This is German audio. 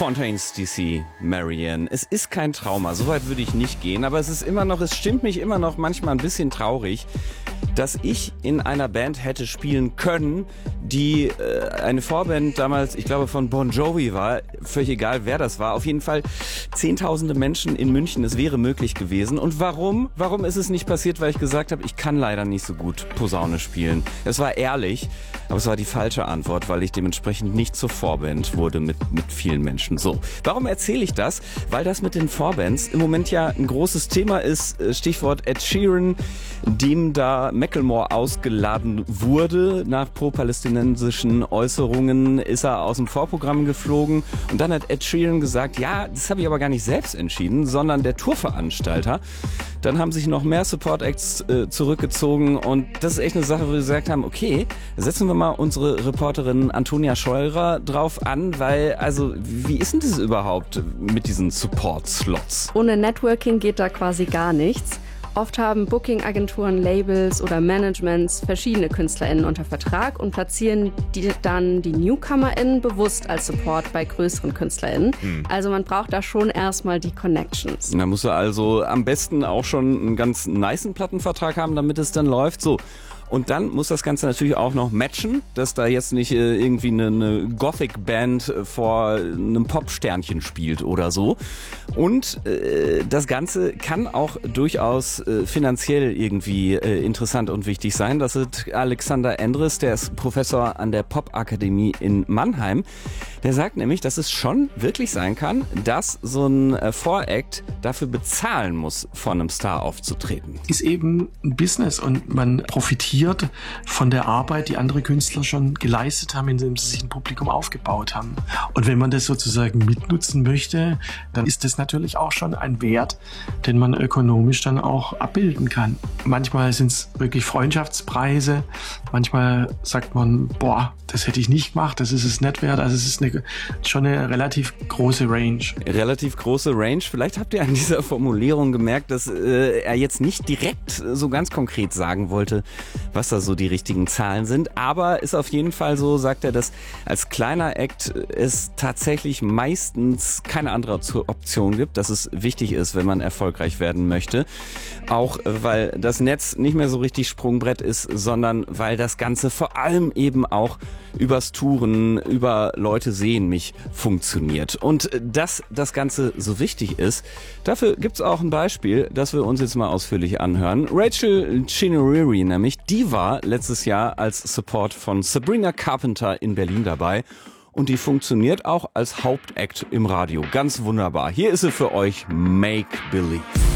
Fontaines DC, Marianne. Es ist kein Trauma, so weit würde ich nicht gehen, aber es stimmt mich immer noch manchmal ein bisschen traurig, dass ich in einer Band hätte spielen können, die eine Vorband damals, ich glaube von Bon Jovi war, völlig egal wer das war, auf jeden Fall zehntausende Menschen in München, es wäre möglich gewesen. Und warum? Warum ist es nicht passiert? Weil ich gesagt habe, ich kann leider nicht so gut Posaune spielen. Es war ehrlich, aber es war die falsche Antwort, weil ich dementsprechend nicht zur Vorband wurde mit vielen Menschen. So, warum erzähle ich das? Weil das mit den Vorbands im Moment ja ein großes Thema ist, Stichwort Ed Sheeran, dem da Macklemore ausgeladen wurde. Nach pro-palästinensischen Äußerungen ist er aus dem Vorprogramm geflogen und dann hat Ed Sheeran gesagt, ja, das habe ich aber gar nicht selbst entschieden, sondern der Tourveranstalter. Dann haben sich noch mehr Support-Acts zurückgezogen und das ist echt eine Sache, wo wir gesagt haben, okay, setzen wir mal unsere Reporterin Antonia Scheurer drauf an, weil, also, wie ist denn das überhaupt mit diesen Support-Slots? Ohne Networking geht da quasi gar nichts. Oft haben Booking-Agenturen, Labels oder Managements verschiedene KünstlerInnen unter Vertrag und platzieren dann die NewcomerInnen bewusst als Support bei größeren KünstlerInnen. Also man braucht da schon erstmal die Connections. Da musst du also am besten auch schon einen ganz nicen Plattenvertrag haben, damit es dann läuft. So. Und dann muss das Ganze natürlich auch noch matchen, dass da jetzt nicht irgendwie eine Gothic-Band vor einem Pop-Sternchen spielt oder so. Und das Ganze kann auch durchaus finanziell irgendwie interessant und wichtig sein. Das ist Alexander Endres, der ist Professor an der Popakademie in Mannheim. Der sagt nämlich, dass es schon wirklich sein kann, dass so ein Voract dafür bezahlen muss, vor einem Star aufzutreten. Ist eben ein Business und man profitiert von der Arbeit, die andere Künstler schon geleistet haben, indem sie sich ein Publikum aufgebaut haben. Und wenn man das sozusagen mitnutzen möchte, dann ist das natürlich auch schon ein Wert, den man ökonomisch dann auch abbilden kann. Manchmal sind es wirklich Freundschaftspreise, manchmal sagt man, boah, das hätte ich nicht gemacht, das ist es nicht wert. Also es ist schon eine relativ große Range. Relativ große Range. Vielleicht habt ihr an dieser Formulierung gemerkt, dass er jetzt nicht direkt so ganz konkret sagen wollte, was da so die richtigen Zahlen sind. Aber ist auf jeden Fall so, sagt er, dass als kleiner Act es tatsächlich meistens keine andere Option gibt, dass es wichtig ist, wenn man erfolgreich werden möchte. Auch weil das Netz nicht mehr so richtig Sprungbrett ist, sondern weil das Ganze vor allem eben auch übers Touren, über Leute sehen mich funktioniert. Und dass das Ganze so wichtig ist, dafür gibt's auch ein Beispiel, das wir uns jetzt mal ausführlich anhören. Rachel Chinoriri nämlich, die war letztes Jahr als Support von Sabrina Carpenter in Berlin dabei. Und die funktioniert auch als Hauptact im Radio. Ganz wunderbar. Hier ist sie für euch, Make Believe.